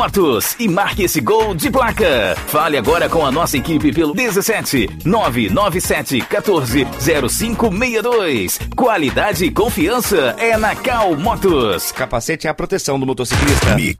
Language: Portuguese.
Motos e marque esse gol de placa. Fale agora com a nossa equipe pelo 17 997 14 0562. Qualidade e confiança é na Cal Motos. Capacete é a proteção do motociclista. Mix.